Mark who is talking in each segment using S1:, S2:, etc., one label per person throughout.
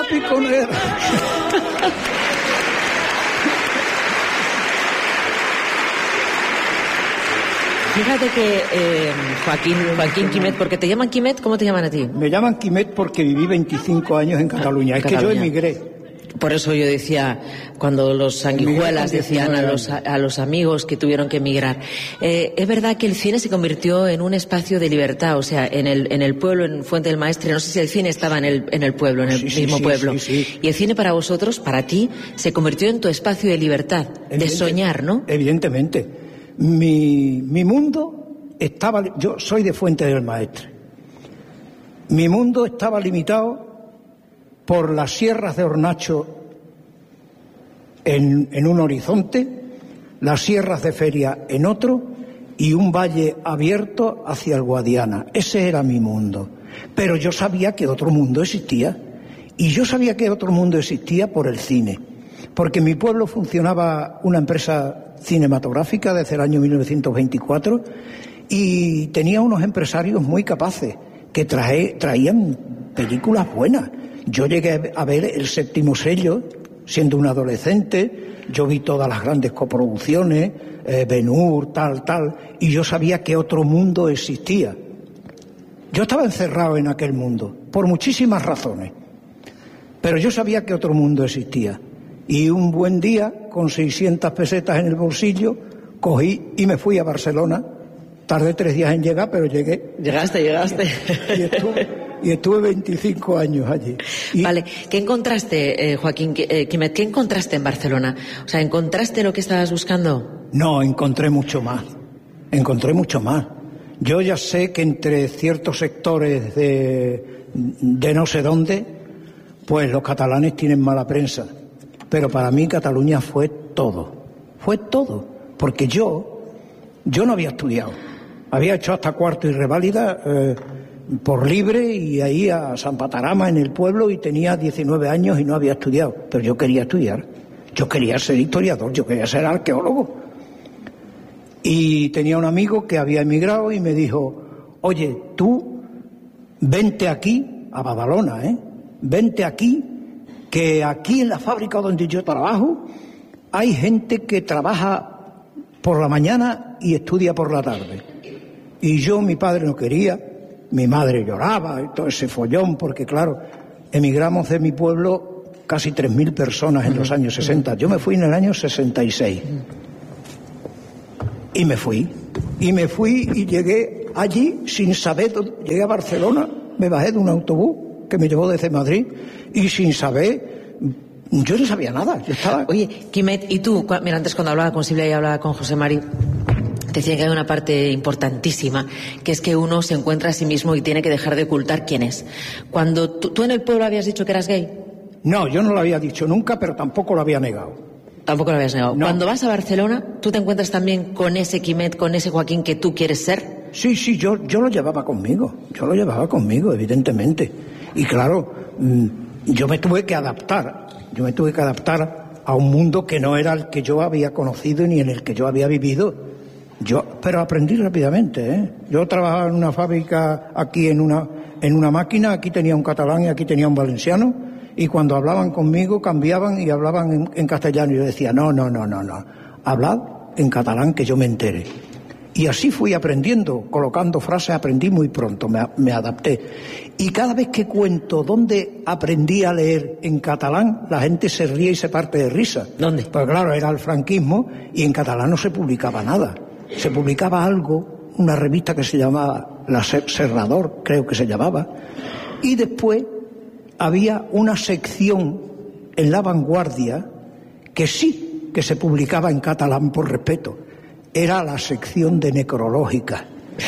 S1: piconera.
S2: Fíjate que Joaquín Quimet, porque te llaman Quimet, ¿cómo te llaman a ti?
S1: Me llaman Quimet porque viví 25 años en Cataluña. Es que yo emigré.
S2: Por eso yo decía, cuando los sanguijuelas decían a los amigos que tuvieron que emigrar. Es verdad que el cine se convirtió en un espacio de libertad, o sea, en el pueblo, en Fuente del Maestre, no sé si el cine estaba en el pueblo, en el mismo pueblo. Sí. Y el cine para vosotros, para ti, se convirtió en tu espacio de libertad, de soñar, ¿no?
S1: Evidentemente. Mi mundo estaba... Yo soy de Fuente del Maestre. Mi mundo estaba limitado por las sierras de Hornacho en un horizonte, las sierras de Feria en otro y un valle abierto hacia el Guadiana. Ese era mi mundo. Pero yo sabía que otro mundo existía. Y yo sabía que otro mundo existía por el cine. Porque en mi pueblo funcionaba una empresa cinematográfica desde el año 1924 y tenía unos empresarios muy capaces que traían películas buenas. Yo llegué a ver El Séptimo Sello siendo un adolescente, yo vi todas las grandes coproducciones, Ben-Hur, tal, y yo sabía que otro mundo existía. Yo estaba encerrado en aquel mundo, por muchísimas razones, pero yo sabía que otro mundo existía. Y un buen día, con 600 pesetas en el bolsillo, cogí y me fui a Barcelona. Tardé 3 días en llegar, pero llegué.
S2: Llegaste.
S1: Y estuve 25 años allí.
S2: Vale, ¿qué encontraste, Joaquín Quimet? ¿Qué encontraste en Barcelona? O sea, ¿encontraste lo que estabas buscando?
S1: No, encontré mucho más. Yo ya sé que entre ciertos sectores de no sé dónde, pues los catalanes tienen mala prensa. Pero para mí Cataluña fue todo, porque yo no había estudiado, había hecho hasta cuarto y reválida por libre y ahí a San Patarama en el pueblo y tenía 19 años y no había estudiado, pero yo quería estudiar, yo quería ser historiador, yo quería ser arqueólogo. Y tenía un amigo que había emigrado y me dijo, oye, tú vente aquí, a Badalona, vente aquí, que aquí en la fábrica donde yo trabajo hay gente que trabaja por la mañana y estudia por la tarde. Y mi padre no quería, mi madre lloraba y todo ese follón, porque claro, emigramos de mi pueblo casi 3.000 personas en los años 60. Yo me fui en el año 66. Y me fui y llegué allí sin saber, llegué a Barcelona, me bajé de un autobús que me llevó desde Madrid y sin saber, yo no sabía nada, yo estaba...
S2: Oye, Quimet, ¿y tú? Mira, antes cuando hablaba con Silvia y hablaba con José Mari, decía que hay una parte importantísima, que es que uno se encuentra a sí mismo y tiene que dejar de ocultar quién es. Cuando tú en el pueblo habías dicho que eras gay.
S1: No, yo no lo había dicho nunca, pero tampoco lo había negado.
S2: Tampoco lo habías negado.
S1: No.
S2: Cuando vas a Barcelona, ¿tú te encuentras también con ese Quimet, con ese Joaquín que tú quieres ser?
S1: Sí, yo lo llevaba conmigo, evidentemente. Y claro, yo me tuve que adaptar a un mundo que no era el que yo había conocido ni en el que yo había vivido. Pero aprendí rápidamente, Yo trabajaba en una fábrica aquí en una máquina, aquí tenía un catalán y aquí tenía un valenciano, y cuando hablaban conmigo cambiaban y hablaban en castellano. Y yo decía, no, hablad en catalán que yo me entere. Y así fui aprendiendo, colocando frases, aprendí muy pronto, me adapté. Y cada vez que cuento dónde aprendí a leer en catalán, la gente se ríe y se parte de risa.
S2: ¿Dónde?
S1: Pues claro, era el franquismo y en catalán no se publicaba nada. Se publicaba algo, una revista que se llamaba La Serrador, creo que se llamaba, y después había una sección en La Vanguardia que sí que se publicaba en catalán por respeto. Era la sección de necrológica.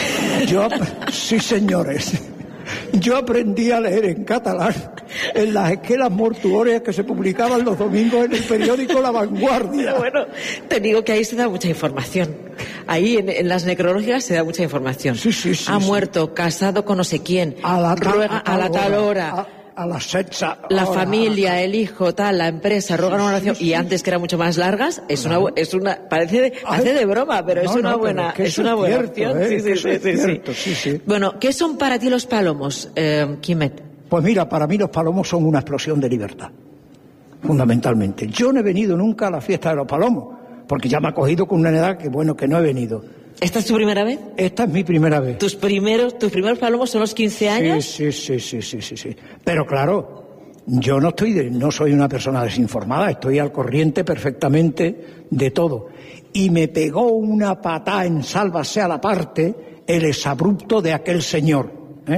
S1: Sí, señores, yo aprendí a leer en catalán en las esquelas mortuorias que se publicaban los domingos en el periódico La Vanguardia.
S2: Pero bueno, te digo que ahí se da mucha información. Ahí en las necrológicas se da mucha información.
S1: Sí,
S2: ha muerto, casado con no sé quién, ruega a la tal hora.
S1: A las 6.
S2: La familia, el hijo, tal, la empresa, rogan una oración. Y antes, que eran mucho más largas, parece de broma, pero es una buena opción. Sí. Bueno, ¿qué son para ti los pálomos, Quimet?
S1: Pues mira, para mí los Palomos son una explosión de libertad, fundamentalmente. Yo no he venido nunca a la fiesta de los Palomos, porque ya me ha cogido con una edad que, bueno, que no he venido.
S2: ¿Esta es tu primera vez?
S1: Esta es mi primera vez.
S2: ¿Tus primeros Palomos son los 15 años?
S1: Sí. Pero claro, yo no soy una persona desinformada, estoy al corriente perfectamente de todo. Y me pegó una patada en sálvase a la parte el exabrupto de aquel señor, ¿eh?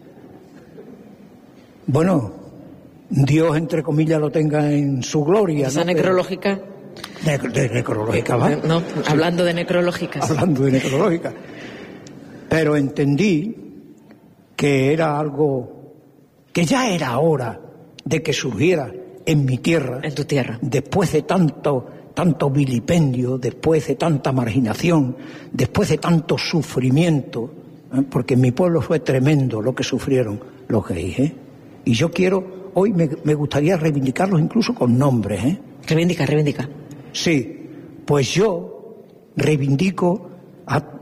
S1: Bueno, Dios, entre comillas, lo tenga en su gloria.
S2: ¿Esa necrológica?
S1: De necrológica, ¿va?
S2: No, sí. Hablando de necrológicas.
S1: Hablando de necrológica. Pero entendí que era algo que ya era hora de que surgiera en mi tierra.
S2: En tu tierra.
S1: Después de tanto vilipendio, después de tanta marginación, después de tanto sufrimiento, ¿eh? Porque en mi pueblo fue tremendo lo que sufrieron los gays, ¿eh? Y yo hoy me gustaría reivindicarlos incluso con nombres, ¿eh?
S2: Reivindica.
S1: Sí, pues yo reivindico a